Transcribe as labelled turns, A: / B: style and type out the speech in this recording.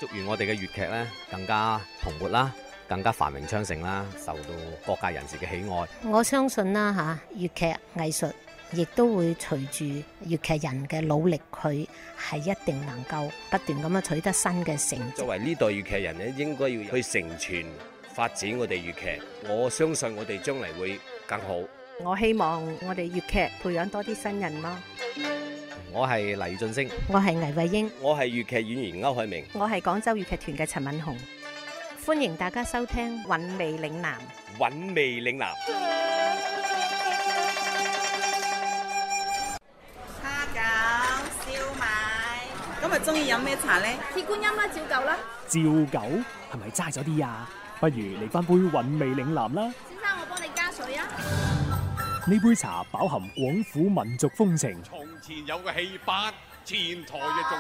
A: 祝願我哋嘅粵劇咧更加蓬勃啦，更加繁榮昌盛啦，受到各界人士嘅喜愛。
B: 我相信啦粵劇藝術亦都會隨住粵劇人嘅努力，佢係一定能夠不斷咁樣取得新嘅成績。
C: 作為呢代粵劇人咧，應該要去承傳發展我哋粵劇。我相信我哋將嚟會更好。
D: 我希望我哋粵劇培養多啲新人咯。
A: 我係黎俊升，
B: 我係倪慧英，
C: 我係粵劇演員歐海明，
D: 我係廣州粵劇團嘅陳敏紅。
B: 歡迎大家收聽
D: 韻味嶺南。
C: 韻味嶺南。
E: 蝦餃、燒賣，今日中意飲咩茶呢？
F: 鐵觀音啦，照舊啦。
G: 照舊係咪齋咗啲啊？不如嚟翻杯韻味嶺南啦。
F: 先生，我幫你加水啊。
G: 呢杯茶飽含廣府民族風情。
H: 從前有個戲班，前台就做